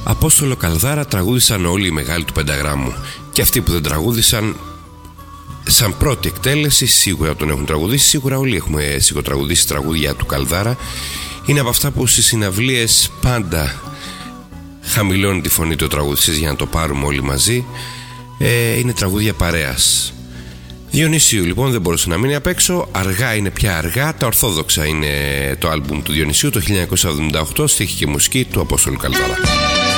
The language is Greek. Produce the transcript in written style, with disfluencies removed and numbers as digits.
Απόστολο Καλδάρα τραγούδησαν όλοι οι μεγάλοι του πενταγράμμου. Και αυτοί που δεν τραγούδησαν, σαν πρώτη εκτέλεση, σίγουρα τον έχουν τραγουδήσει. Σίγουρα όλοι έχουμε σιγοτραγουδήσει τραγούδια του Καλδάρα. Είναι από αυτά που στις συναυλίες πάντα χαμηλώνει τη φωνή του τραγουδιστής για να το πάρουμε όλοι μαζί. Είναι τραγούδια παρέας. Διονυσίου λοιπόν δεν μπορούσε να μείνει απ' έξω. Αργά είναι πια αργά. Τα Ορθόδοξα είναι το άλμπουμ του Διονυσίου το 1978. Στίχη και μουσική του Απόστολου Καλδάρα.